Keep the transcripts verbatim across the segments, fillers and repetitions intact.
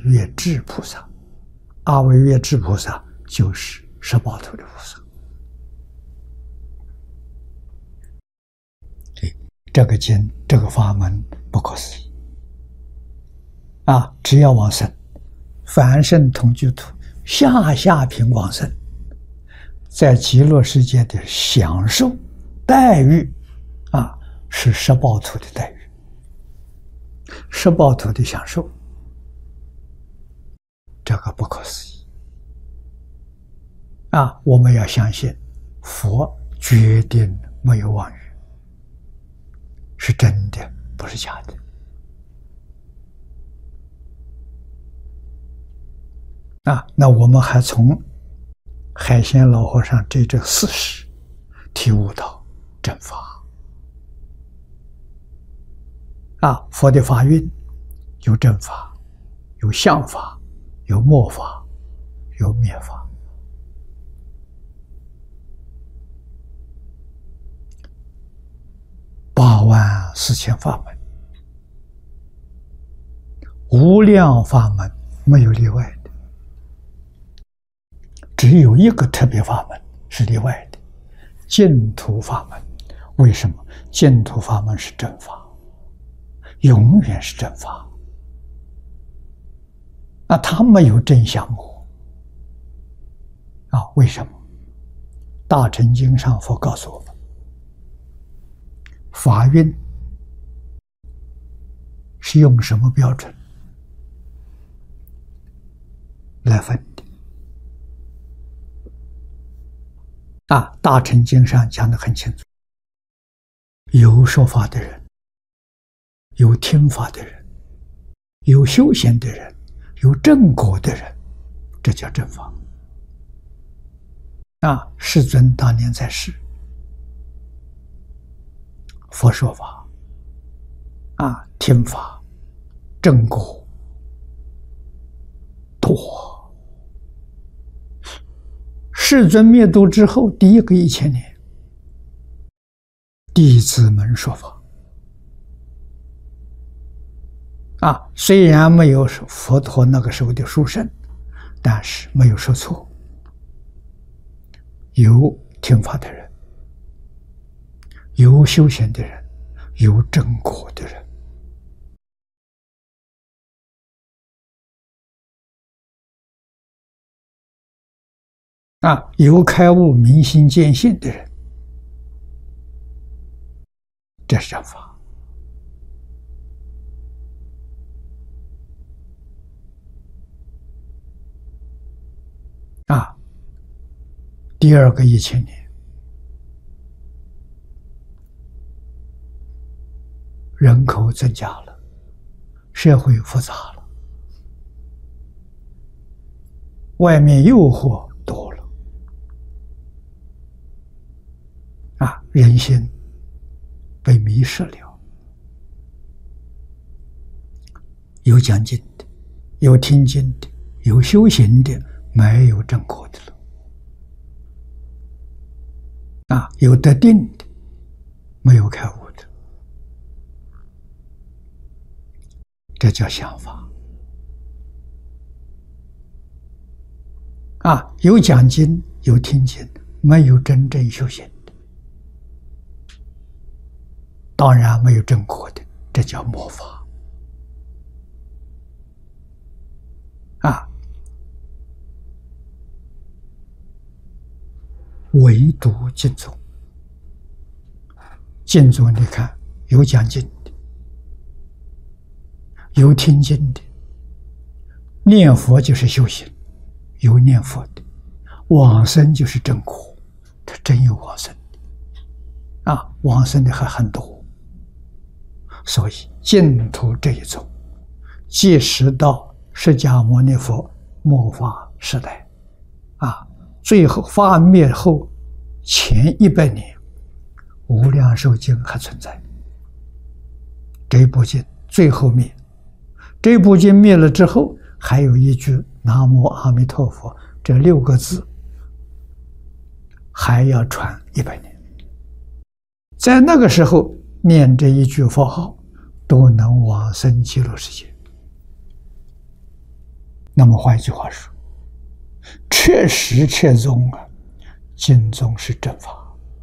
月智菩萨，阿惟越智菩萨就是十报图的菩萨。这个经，这个法门不可思议啊！只要往生，凡圣同居土，下下品往生，在极乐世界的享受待遇啊，是十报图的待遇，十报图的享受，这个不可思议啊！我们要相信，佛决定没有妄语，是真的，不是假的。啊，那我们还从海鲜老和尚这这事实体悟到正法。啊，佛的法运有正法，有相法，有末法，有灭法。八万四千法门，无量法门，没有例外的，只有一个特别法门是例外的，净土法门。为什么？净土法门是正法，永远是正法。啊，它没有真相我。啊，为什么？大乘经上佛告诉我们，法运是用什么标准来分的？啊，大乘经上讲得很清楚，有说法的人，有听法的人，有修行的人，有正果的人，这叫正法。啊，世尊当年在世，佛说法，啊，听法，正果多。世尊灭度之后，第一个一千年，弟子们说法。啊，虽然没有佛陀那个时候的殊胜，但是没有说错。有听法的人，有修行的人，有正果的人。啊，有开悟明心见性的人，这是正法。啊，第二个一千年，人口增加了，社会复杂了，外面诱惑多了，啊，人心被迷失了。有讲经的，有听经的，有修行的，没有正果的了。啊，有得定的，没有开悟的，这叫想法。啊，有讲经，有听经，没有真正修行的，当然没有正果的，这叫末法。啊，唯独净宗，净宗你看，有讲经的，有听经的，念佛就是修行，有念佛的，往生就是正果，他真有往生的，啊，往生的还很多。所以净土这一宗，即使到释迦牟尼佛末法时代，啊。最后法灭后前一百年，无量寿经还存在。这部经最后灭，这部经灭了之后，还有一句南无阿弥陀佛这六个字，还要传一百年。在那个时候念这一句佛号，都能往生极乐世界。 那么换一句话说，确实确宗啊，经宗是正法。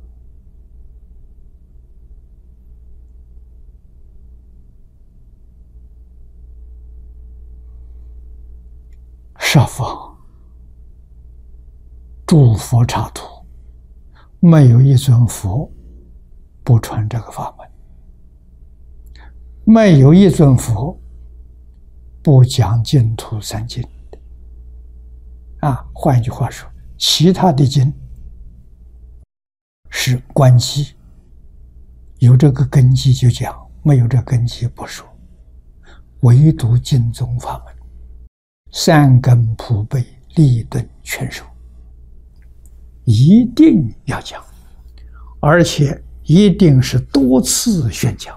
十方诸佛刹土，没有一尊佛不传这个法门，没有一尊佛不讲净土三经的。啊，换一句话说，其他的经是观基，有这个根基就讲，没有这根基不说。唯独净宗法门，三根普被，立顿全收，一定要讲，而且一定是多次宣讲。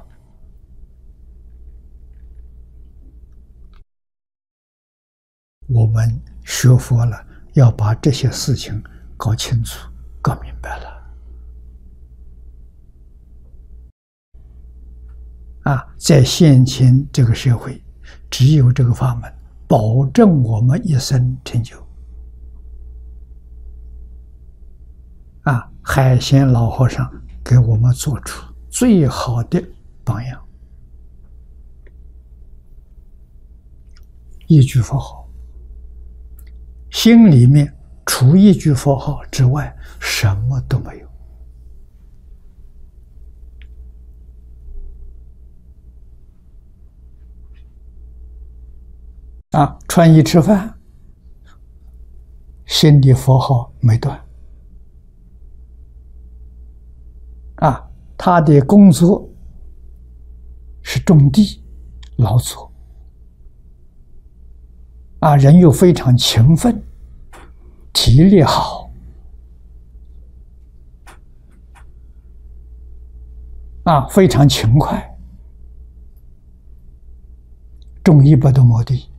我们学佛了，要把这些事情搞清楚、搞明白了。啊，在现今这个社会，只有这个法门保证我们一生成就。啊，海鲜老和尚给我们做出最好的榜样。一句佛号，心里面除一句佛号之外，什么都没有。啊，穿衣吃饭，心里佛号没断。啊，他的工作是种地、劳作。啊，人又非常勤奋，体力好。啊，非常勤快，种一百多亩地。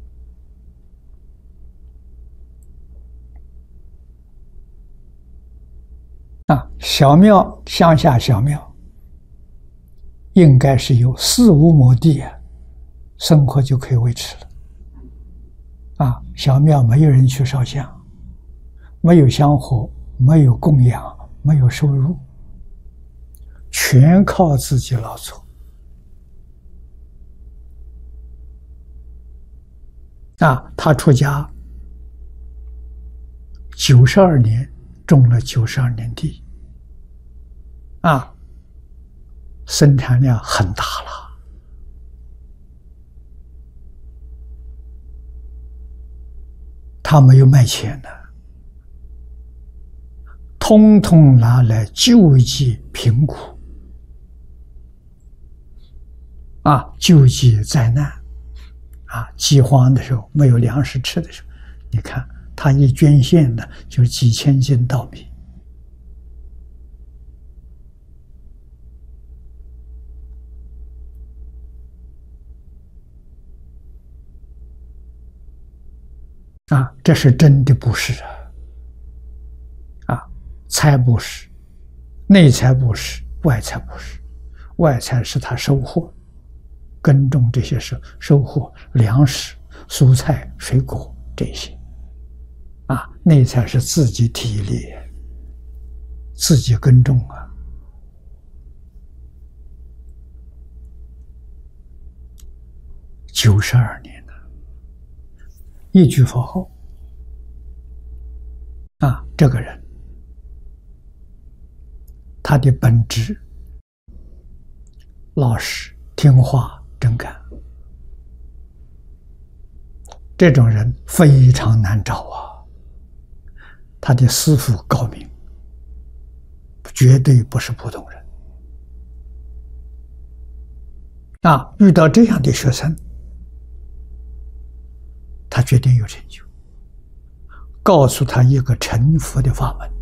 啊，小庙乡下小庙，应该是有四五亩地啊，生活就可以维持了。啊，小庙没有人去烧香，没有香火，没有供养，没有收入，全靠自己劳作。啊，他出家九十二年。种了九十二年地，啊，生产量很大了。他没有卖钱的，通通拿来救济贫苦，啊，救济灾难，啊，饥荒的时候没有粮食吃的时候，你看。他一捐献呢，就几千斤稻米。啊，这是真的布施啊！啊，财布施，内财布施，外财布施。外财是他收获，耕种这些收收获粮食、蔬菜、水果这些。啊，内财是自己体力，自己耕种啊。九十二年了，一句佛号，啊，这个人他的本质老实、听话、真干，这种人非常难找啊。他的师父高明，绝对不是普通人。啊，遇到这样的学生，他决定有成就。告诉他一个成佛的法门：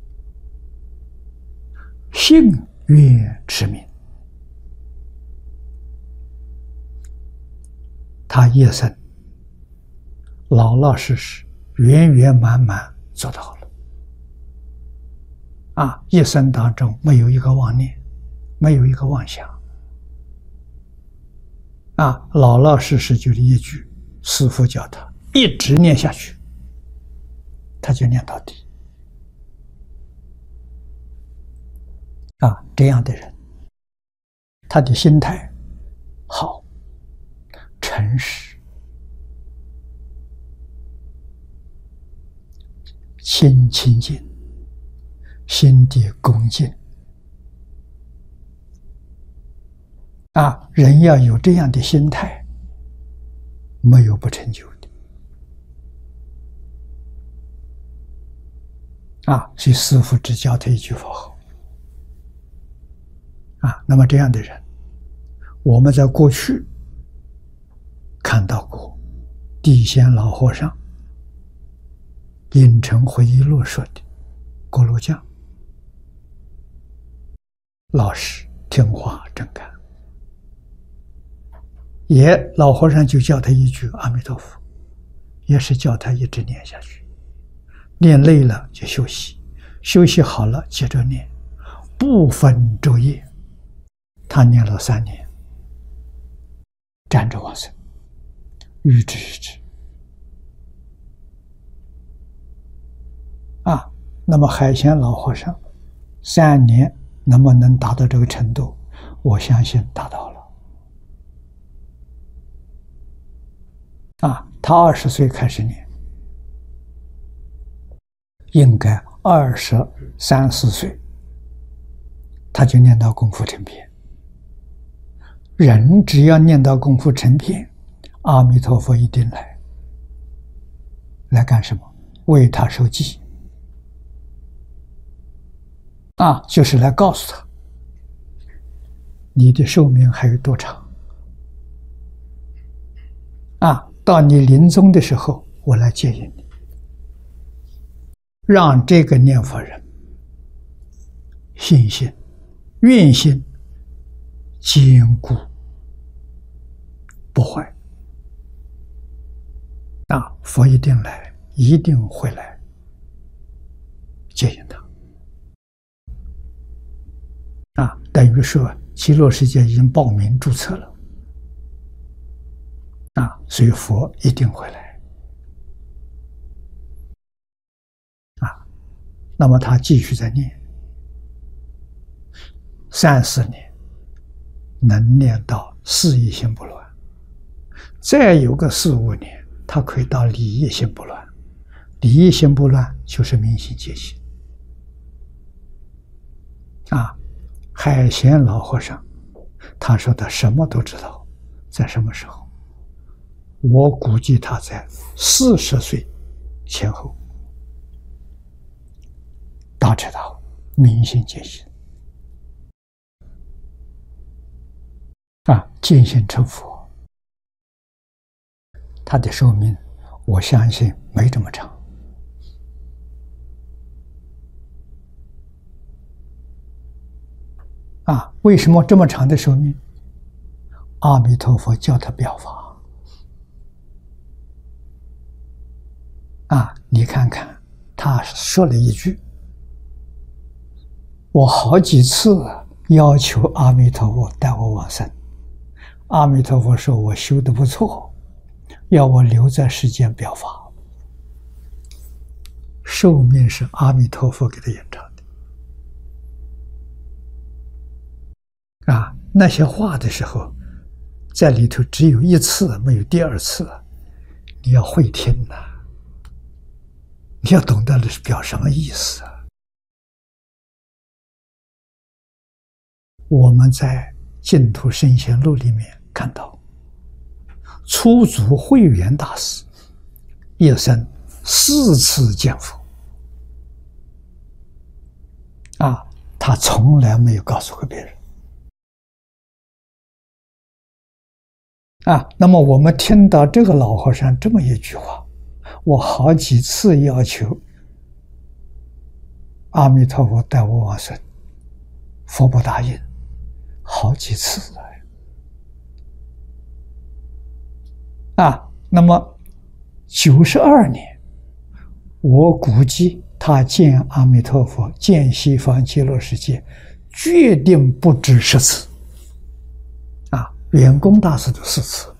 信愿持名。他一生老老实实、圆圆满满做到了。啊，一生当中没有一个妄念，没有一个妄想。啊，老老实实就是一句，师父教他一直念下去，他就念到底。啊，这样的人，他的心态好，诚实，心清净，心地恭敬。啊，人要有这样的心态，没有不成就的。啊，所以师父只教他一句佛号。啊，那么这样的人，我们在过去看到过地仙老和尚《隐城回忆录》说的锅炉匠，老实听话真干，也老和尚就叫他一句阿弥陀佛，也是叫他一直念下去，念累了就休息，休息好了接着念，不分昼夜。他念了三年，站着往生，欲知一知。啊，那么海贤老和尚三年能不能达到这个程度？我相信达到了。啊，他二十岁开始念，应该二十三四岁，他就念到功夫成片。人只要念到功夫成片，阿弥陀佛一定来。来干什么？为他受记。啊，就是来告诉他，你的寿命还有多长？啊，到你临终的时候，我来接引你，让这个念佛人信心、愿心坚固不坏。啊，佛一定来，一定会来接引他。啊，等于说极乐世界已经报名注册了。啊，所以佛一定会来。啊，那么他继续在念，三四年能念到事业心不乱，再有个四五年，他可以到理业心不乱。理业心不乱就是明心见性。啊，海贤老和尚他说他什么都知道，在什么时候？我估计他在四十岁前后大彻大悟，明心见性。啊，见性成佛，他的寿命我相信没这么长。啊，为什么这么长的寿命？阿弥陀佛叫他表法。啊，你看看，他说了一句：“我好几次要求阿弥陀佛带我往生，阿弥陀佛说我修得不错，要我留在世间表法。”寿命是阿弥陀佛给他延长的。啊，那些话的时候，在里头只有一次，没有第二次，你要会听呐、啊。你要懂得了是表什么意思啊？我们在《净土圣贤录》里面看到，初祖慧远大师一生四次见佛，啊，他从来没有告诉过别人。啊，那么我们听到这个老和尚这么一句话，我好几次要求阿弥陀佛带我往生，佛不答应，好几次了。啊，那么九十二年，我估计他见阿弥陀佛、见西方极乐世界，决定不止十次。啊，圆光大师都四次。